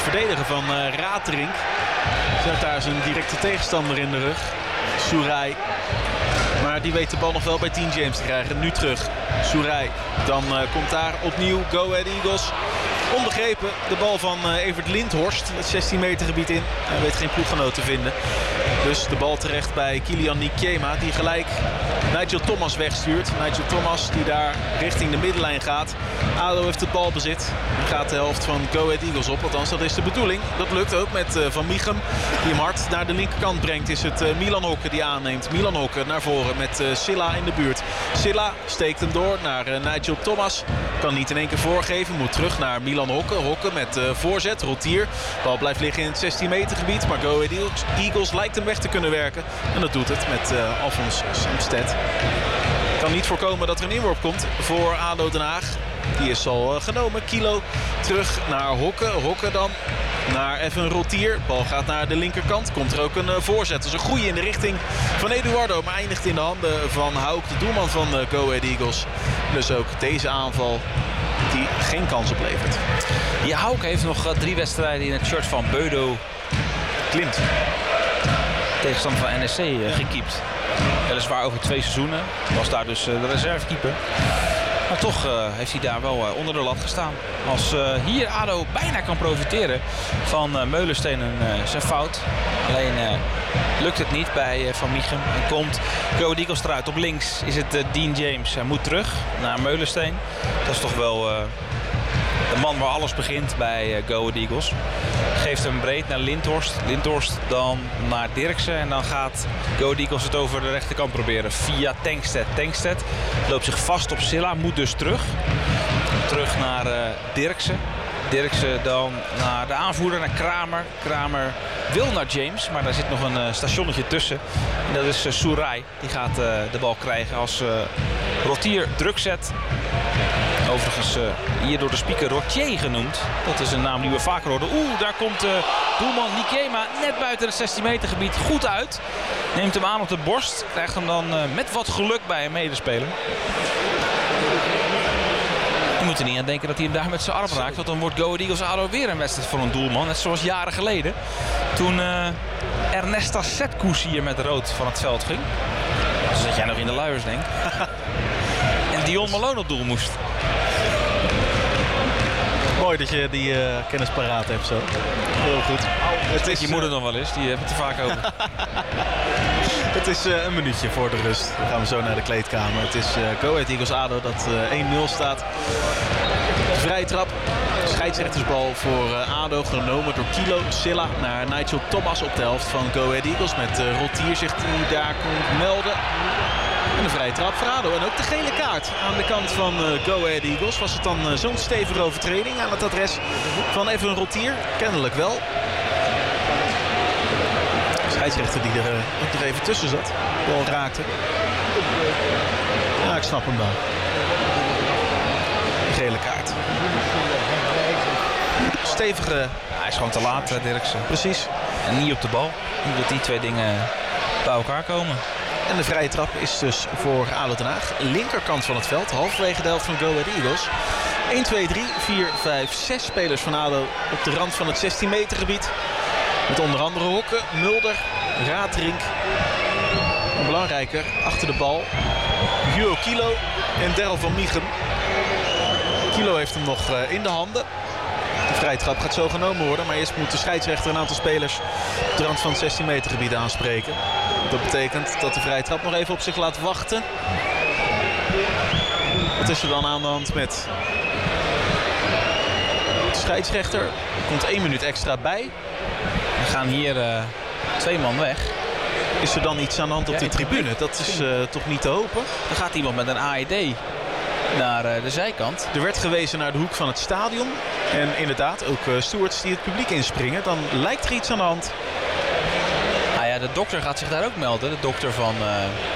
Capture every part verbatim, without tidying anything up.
verdediger van uh, Raterink. Zet daar zijn directe tegenstander in de rug. Soerai. Maar die weet de bal nog wel bij Dean James te krijgen. Nu terug. Soerai. Dan uh, komt daar opnieuw Go Ahead Eagles. Onbegrepen. De bal van uh, Evert Lindhorst. Het zestien meter gebied in. Hij weet geen ploeggenoot te vinden. Dus de bal terecht bij Kilian Nikema. Die gelijk Nigel Thomas wegstuurt. Nigel Thomas die daar richting de middenlijn gaat. A D O heeft het balbezit. En gaat de helft van Go Ahead Eagles op. Althans, dat is de bedoeling. Dat lukt ook met uh, Van Michum. Die hem hard naar de linkerkant brengt. Is het uh, Milan Hokke die aanneemt. Milan Hokke naar voren met uh, Silla in de buurt. Silla steekt hem door naar uh, Nigel Thomas. Kan niet in één keer voorgeven. Moet terug naar Milan Hokke. Hokke met uh, voorzet. Rotier. Bal blijft liggen in het zestien meter gebied. Maar Go Ahead Eagles lijkt hem weg te kunnen werken. En dat doet het met uh, Alfons Samsted. Kan niet voorkomen dat er een inworp komt voor A D O Den Haag. Die is al uh, genomen. Kilo terug naar Hokke. Hokke dan naar Evan Rotier. Bal gaat naar de linkerkant. Komt er ook een uh, voorzet. Dat is een goeie in de richting van Eduardo. Maar eindigt in de handen van Hauk, de doelman van uh, Go Ahead Eagles. Dus ook deze aanval die geen kans oplevert. Ja, Hauk heeft nog uh, drie wedstrijden in het shirt van Beudo Klimt. Tegenstander van N S C uh, gekiept. Weliswaar over twee seizoenen. Was daar dus uh, de reservekeeper. Maar toch uh, heeft hij daar wel uh, onder de lat gestaan. Als uh, hier A D O bijna kan profiteren van uh, Meulensteen en uh, zijn fout. Alleen uh, lukt het niet bij uh, Van Michum. En komt Go Ahead Eagles eruit. Op links is het uh, Dean James. Hij moet terug naar Meulensteen. Dat is toch wel uh, de man waar alles begint bij uh, Go Ahead Eagles. Geeft hem breed naar Lindhorst. Lindhorst dan naar Dirksen. En dan gaat Go Ahead Eagles het over de rechterkant proberen. Via Tankstedt. Tankstedt loopt zich vast op Silla. Moet dus terug. Terug naar uh, Dirksen. Dirksen dan naar de aanvoerder, naar Kramer. Kramer wil naar James. Maar daar zit nog een uh, stationnetje tussen. En dat is uh, Soerai. Die gaat uh, de bal krijgen als uh, Rotier druk zet. Overigens uh, hier door de speaker Rotier genoemd. Dat is een naam die we vaker hoorden. Oeh, daar komt uh, doelman Nikema net buiten het zestien meter gebied goed uit. Neemt hem aan op de borst. Krijgt hem dan uh, met wat geluk bij een medespeler. Je moet er niet aan denken dat hij hem daar met zijn arm raakt. Want dan wordt Go Ahead Eagles A D O weer een wedstrijd voor een doelman. Net zoals jaren geleden. Toen uh, Ernesta Setkoes hier met rood van het veld ging. Dus dat jij nog in de luiers denkt. En Dion Malone op doel moest. Mooi dat je die uh, kennis paraat hebt zo. Heel goed. Het is je moeder nog wel eens, die hebben het er vaak over. Het is uh, een minuutje voor de rust. Dan gaan we zo naar de kleedkamer. Het is uh, Go Ahead Eagles A D O dat uh, één nul staat. Vrije trap. Scheidsrechtersbal voor uh, A D O genomen door Kilo Silla naar Nigel Thomas op de helft van Go Ahead Eagles. Met uh, Rotier zich die daar komt melden. En een vrije trap voor A D O. En ook de gele kaart aan de kant van uh, Go Ahead Eagles. Was het dan uh, zo'n stevige overtreding aan het adres van Evan Rotier? Kennelijk wel. De scheidsrechter die er uh, ook nog even tussen zat. De bal raakte. Ja, ik snap hem wel. De gele kaart. Stevige... Hij is gewoon te laat, Dirksen. Precies. En niet op de bal. Niet dat die twee dingen bij elkaar komen. En de vrije trap is dus voor A D O Den Haag. Linkerkant van het veld, halverwege de helft van Go Ahead Eagles. één, twee, drie, vier, vijf, zes spelers van A D O op de rand van het zestien meter gebied. Met onder andere Hokke, Mulder, Raterink. En belangrijker, achter de bal, Hugo Kilo en Daryl van Michum. Kilo heeft hem nog in de handen. De vrije trap gaat zo genomen worden. Maar eerst moet de scheidsrechter een aantal spelers op de rand van het zestien meter gebied aanspreken. Dat betekent dat de vrije trap nog even op zich laat wachten. Wat is er dan aan de hand met de scheidsrechter? Er komt één minuut extra bij. We gaan hier uh, twee man weg. Is er dan iets aan de hand op ja, de tribune? Dat is uh, toch niet te hopen? Er gaat iemand met een A E D naar uh, de zijkant. Er werd gewezen naar de hoek van het stadion. En inderdaad ook uh, stewards die het publiek inspringen. Dan lijkt er iets aan de hand. Nou ja, de dokter gaat zich daar ook melden. De dokter van uh,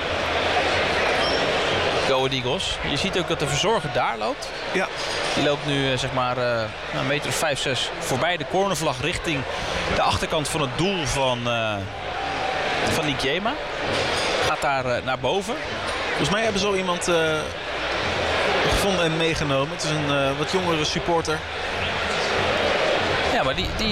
Go Ahead Eagles. Je ziet ook dat de verzorger daar loopt. Ja. Die loopt nu uh, zeg maar uh, een meter of vijf, zes voorbij de cornervlag richting de achterkant van het doel van, uh, van Nikema. Gaat daar uh, naar boven. Volgens mij hebben ze al iemand uh, gevonden en meegenomen. Het is een uh, wat jongere supporter. Ja, maar die, die